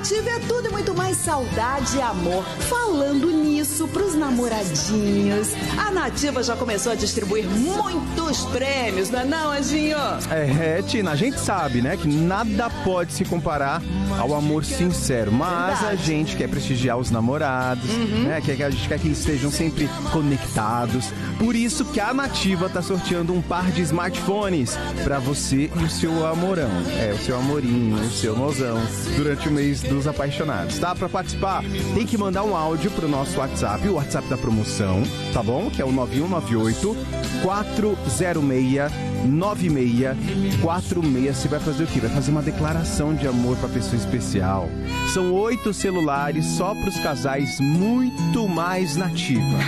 Nativa é tudo e muito mais saudade e amor. Falando nisso, pros namoradinhos, a Nativa já começou a distribuir muitos prêmios, não é não, Anjinho? Tina, a gente sabe, né, que nada pode se comparar ao amor sincero, mas Verdade. a gente quer prestigiar os namorados, né, a gente quer que eles estejam sempre conectados. Por isso que a Nativa tá sorteando um par de smartphones pra você e o seu amorão, o seu amorinho, o seu mozão, durante o mês dos apaixonados, tá? Pra participar, tem que mandar um áudio pro nosso WhatsApp, o WhatsApp da promoção, tá bom? Que é o 9198 406 9646. Você vai fazer o quê? Vai fazer uma declaração de amor pra pessoa especial. São 8 celulares só pros casais muito mais Nativa.